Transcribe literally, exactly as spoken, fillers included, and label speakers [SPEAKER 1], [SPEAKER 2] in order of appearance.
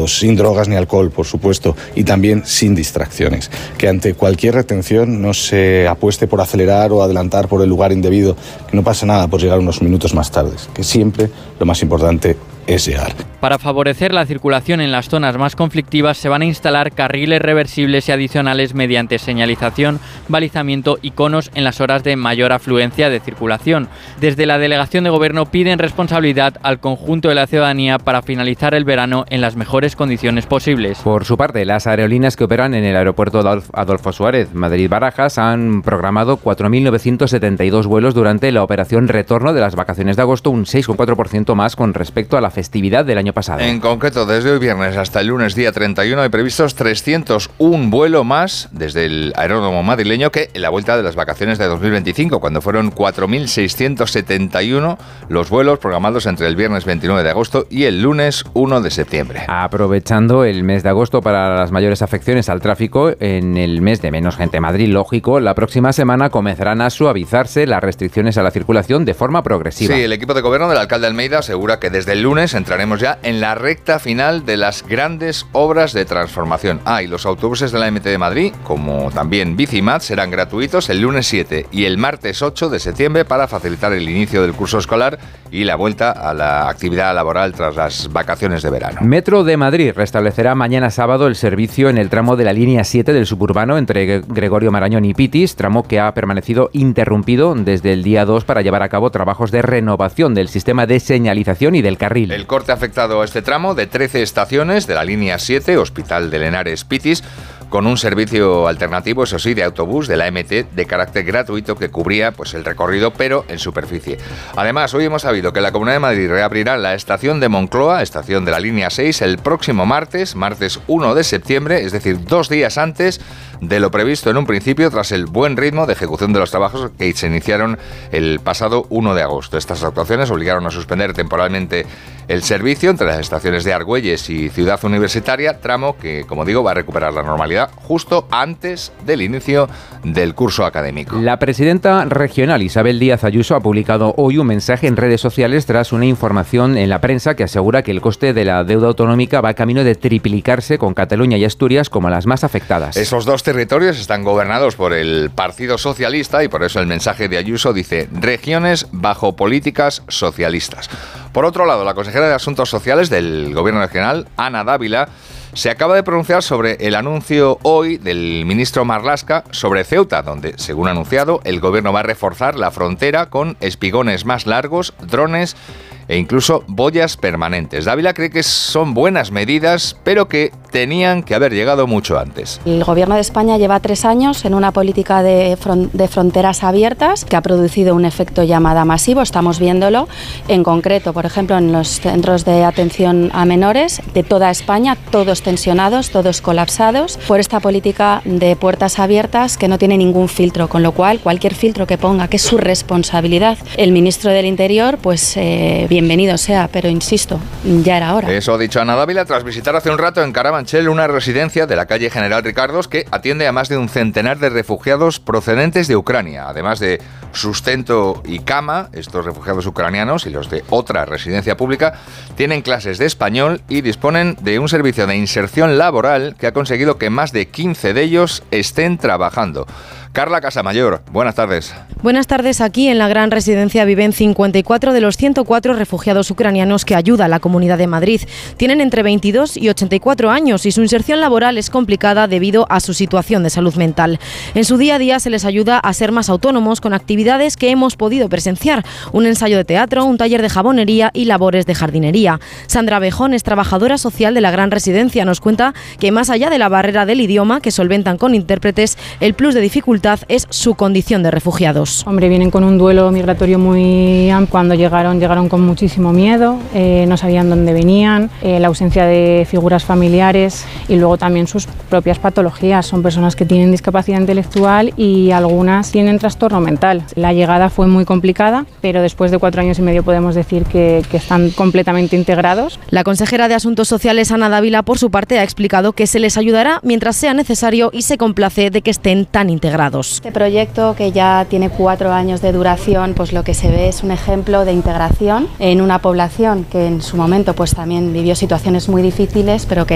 [SPEAKER 1] cuidados, sin drogas ni alcohol, por supuesto, y también sin distracciones. Que ante cualquier retención no se apueste por acelerar o adelantar por el lugar indebido, que no pasa nada por llegar unos minutos más tarde, que siempre lo más importante es llegar.
[SPEAKER 2] Para favorecer la circulación en las zonas más conflictivas se van a instalar carriles reversibles y adicionales mediante señalización, balizamiento y conos en las horas de mayor afluencia de circulación. Desde la Delegación de Gobierno piden responsabilidad al conjunto de la ciudadanía para finalizar el verano en las mejores condiciones posibles.
[SPEAKER 3] Por su parte, las aerolíneas que operan en el aeropuerto Adolfo Suárez, Madrid-Barajas, han programado cuatro mil novecientos setenta y dos vuelos durante la operación retorno de las vacaciones de agosto, un seis coma cuatro por ciento más con respecto a la festividad del año pasado.
[SPEAKER 4] En concreto, desde hoy viernes hasta el lunes día treinta y uno hay previstos trescientos uno vuelos más desde el aeródromo madrileño que en la vuelta de las vacaciones de dos mil veinticinco, cuando fueron cuatro mil seiscientos setenta y uno los vuelos programados entre el viernes veintinueve de agosto y el lunes uno de septiembre.
[SPEAKER 3] Aprovechando el mes de agosto para las mayores afecciones al tráfico, en el mes de menos gente en Madrid, lógico, la próxima semana comenzarán a suavizarse las restricciones a la circulación de forma progresiva.
[SPEAKER 4] Sí, el equipo de gobierno del alcalde Almeida asegura que desde el lunes entraremos ya en la recta final de las grandes obras de transformación. Ah, y los autobuses de la M T de Madrid, como también Bicimat, serán gratuitos el lunes siete y el martes ocho de septiembre para facilitar el inicio del curso escolar y la vuelta a la actividad laboral tras las vacaciones de verano.
[SPEAKER 3] Metro de Madrid restablecerá mañana sábado el servicio en el tramo de la línea siete del suburbano entre Gregorio Marañón y Pitis, tramo que ha permanecido interrumpido desde el día dos para llevar a cabo trabajos de renovación del sistema de señalización y del carril.
[SPEAKER 4] El corte ha afectado a este tramo de trece estaciones de la línea siete, Hospital de Henares Pitis, con un servicio alternativo, eso sí, de autobús de la M T de carácter gratuito que cubría pues el recorrido, pero en superficie. Además, hoy hemos sabido que la Comunidad de Madrid reabrirá la estación de Moncloa, estación de la línea seis, el próximo martes, martes uno de septiembre, es decir, dos días antes de lo previsto en un principio, tras el buen ritmo de ejecución de los trabajos que se iniciaron el pasado uno de agosto. Estas actuaciones obligaron a suspender temporalmente el servicio entre las estaciones de Argüelles y Ciudad Universitaria, tramo que, como digo, va a recuperar la normalidad justo antes del inicio del curso académico.
[SPEAKER 3] La presidenta regional Isabel Díaz Ayuso ha publicado hoy un mensaje en redes sociales tras una información en la prensa que asegura que el coste de la deuda autonómica va camino de triplicarse, con Cataluña y Asturias como las más afectadas.
[SPEAKER 4] Esos dos territorios están gobernados por el Partido Socialista y por eso el mensaje de Ayuso dice: regiones bajo políticas socialistas. Por otro lado, la consejera de Asuntos Sociales del Gobierno regional, Ana Dávila, se acaba de pronunciar sobre el anuncio hoy del ministro Marlaska sobre Ceuta, donde, según ha anunciado, el gobierno va a reforzar la frontera con espigones más largos, drones e incluso boyas permanentes. Dávila cree que son buenas medidas, pero que tenían que haber llegado mucho antes.
[SPEAKER 5] El Gobierno de España lleva tres años en una política de, front- de fronteras abiertas que ha producido un efecto llamada masivo. Estamos viéndolo en concreto, por ejemplo, en los centros de atención a menores de toda España, todos tensionados, todos colapsados, por esta política de puertas abiertas que no tiene ningún filtro, con lo cual cualquier filtro que ponga, que es su responsabilidad, el ministro del Interior, pues eh, bienvenido sea, pero insisto, ya era hora.
[SPEAKER 4] Eso ha dicho Ana Dávila tras visitar hace un rato en Carabanchel una residencia de la calle General Ricardos que atiende a más de un centenar de refugiados procedentes de Ucrania. Además de sustento y cama, estos refugiados ucranianos y los de otra residencia pública tienen clases de español y disponen de un servicio de inserción laboral que ha conseguido que más de quince de ellos estén trabajando. Carla Casamayor, buenas tardes.
[SPEAKER 6] Buenas tardes. Aquí en la gran residencia viven cincuenta y cuatro de los ciento cuatro refugiados ucranianos que ayuda a la Comunidad de Madrid. Tienen entre veintidós y ochenta y cuatro años y su inserción laboral es complicada debido a su situación de salud mental. En su día a día se les ayuda a ser más autónomos con actividades que hemos podido presenciar: un ensayo de teatro, un taller de jabonería y labores de jardinería. Sandra Bejón es trabajadora social de la gran residencia. Nos cuenta que más allá de la barrera del idioma que solventan con intérpretes, el plus de dificultad es su condición de refugiados.
[SPEAKER 7] Hombre, vienen con un duelo migratorio muy amplio. Cuando llegaron, llegaron con muchísimo miedo, eh, no sabían dónde venían, eh, la ausencia de figuras familiares y luego también sus propias patologías. Son personas que tienen discapacidad intelectual y algunas tienen trastorno mental. La llegada fue muy complicada, pero después de cuatro años y medio podemos decir que, que están completamente integrados.
[SPEAKER 6] La consejera de Asuntos Sociales, Ana Dávila, por su parte, ha explicado que se les ayudará mientras sea necesario y se complace de que estén tan integrados.
[SPEAKER 5] Este proyecto, que ya tiene cuatro años de duración, pues lo que se ve es un ejemplo de integración en una población que en su momento pues también vivió situaciones muy difíciles, pero que